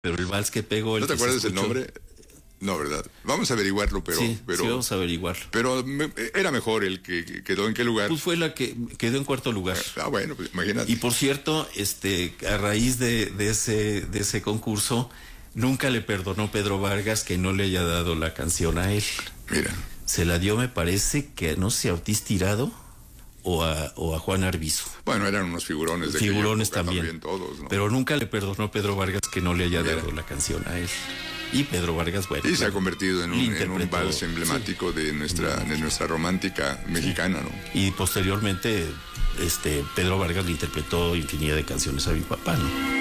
pero el vals que pegó... ¿No te acuerdas del nombre? No, ¿verdad? Vamos a averiguarlo, pero... Sí, pero sí, vamos a averiguarlo. Pero era mejor el que quedó en qué lugar. Pues fue la que quedó en cuarto lugar. Bueno, pues imagínate. Y por cierto, a raíz de ese concurso, nunca le perdonó Pedro Vargas que no le haya dado la canción a él. Mira. Se la dio, me parece, que no sé, a Ortiz Tirado o a Juan Arbizu. Bueno, eran unos figurones de figurones aquella época, también todos, ¿no? Pero nunca le perdonó Pedro Vargas que no le haya dado la canción a él. Y Pedro Vargas, bueno, y se ha convertido en un vals emblemático, sí, de nuestra romántica mexicana, ¿no? Y posteriormente Pedro Vargas le interpretó infinidad de canciones a mi papá, ¿no?